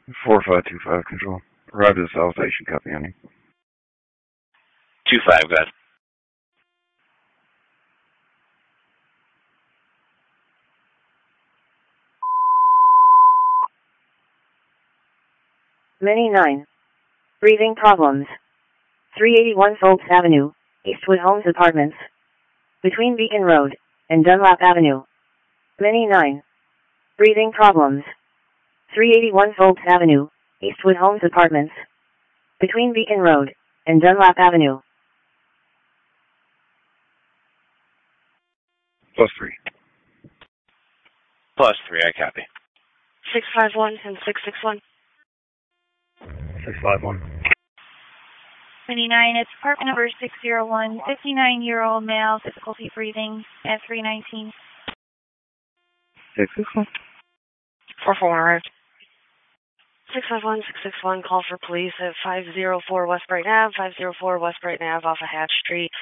4525 control. Arrived at the South Station, copy on you. 25, guys. Many 9. Breathing problems. 381 Folks Avenue, Eastwood Homes Apartments. Between Beacon Road and Dunlap Avenue. Many 9. Breathing problems. 381 Folks Avenue, Eastwood Homes Apartments. Between Beacon Road and Dunlap Avenue. +3. +3, I copy. 651 and 661. 651. 29, it's apartment number 601, 59-year-old male, difficulty breathing at 319. 661. 441 arrived. 651, 661, call for police at 504 West Brighton Ave, 504 West Brighton Ave off of Hatch Street.